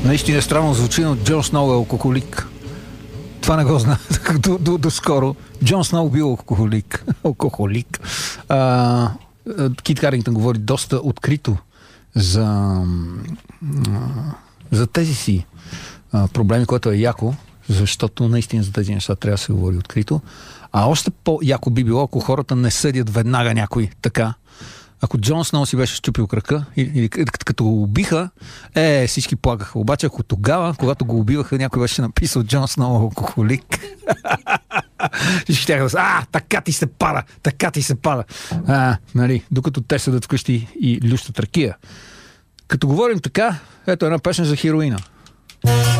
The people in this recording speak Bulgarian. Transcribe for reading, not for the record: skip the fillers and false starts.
Наистина странно звучи, но Джон Сноу е алкохолик. Това не го знае доскоро. Джон Сноу бил алкохолик. Кит Харингтън говори доста открито за тези си проблеми, което е яко, защото наистина за тези неща трябва да се говори открито. А още по-яко би било, ако хората не съдят веднага някой така. Ако Джон Сноу си беше щупил крака или като го убиха, всички плакаха. Обаче ако тогава, когато го убиваха, някой беше написал Джон Сноу алкохолик, всички тяха да са, така ти се пада. Нали, докато те седат вкъщи и лющат ракия. Като говорим така, ето една песен за хероина.